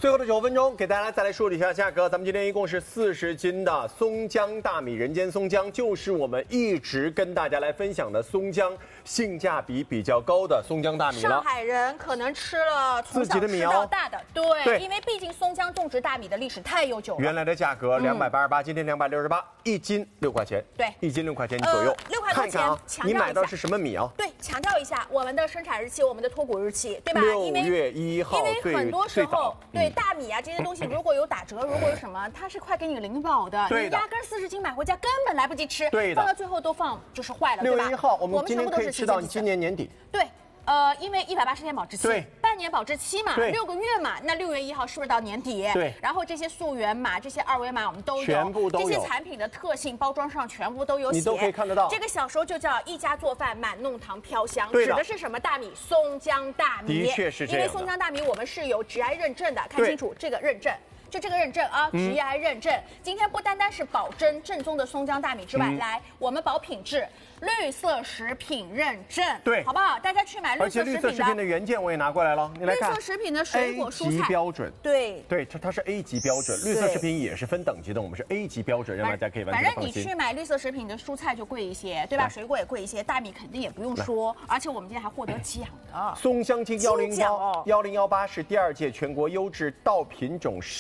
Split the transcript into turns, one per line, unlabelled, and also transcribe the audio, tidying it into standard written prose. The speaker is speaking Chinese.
最后的9分钟，给大家再来梳理一下价格。咱们今天一共是40斤的松江大米，人间松江就是我们一直跟大家来分享的松江性价比比较高的松江大米了。
上海人可能吃了从小吃到大的，对，因为毕竟松江种植大米的历史太悠久了。
原来的价格288，今天268，一斤6块钱。
对，
一斤6块钱左右。
6块多钱。看看啊，
你买到是什么米啊？
对，强调一下我们的生产日期，我们的脱谷日期，对吧
？6月1号，
因为很多时候，对大米啊这些东西，如果有打折，如果有什么，它是快给你领保的，你压根40斤买回家根本来不及吃，放到最后都放就是坏了，对吧？
6月1号，我们今天可以吃到今年年底。
对。因为180天保质期，半年保质期嘛，6个月嘛，那6月1号是不是到年底？
对。
然后这些溯源码、这些二维码我们都有，
全部都有。
这些产品的特性、包装上全部都有写，
你都可以看得到。
这个小时候就叫一家做饭满弄堂飘香，指的是什么大米？松江大米。
的确是这样。
因为松江大米我们是有GI认证的，看清楚这个认证。就这个认证啊，GI 认证。今天不单单是保真正宗的松江大米之外，来我们保品质，绿色食品认证，
对，
好不好？大家去买绿色食品的。
而且绿色食品的原件我也拿过来了，你来看。
绿色食品的水果蔬菜
A 级标准，
对，
它是 A 级标准。绿色食品也是分等级的，我们是 A 级标准，让大家可以完全放心。
反正你去买绿色食品的蔬菜就贵一些，对吧？水果也贵一些，大米肯定也不用说。而且我们今天还获得奖的
松香精108，1018是第2届全国优质稻品种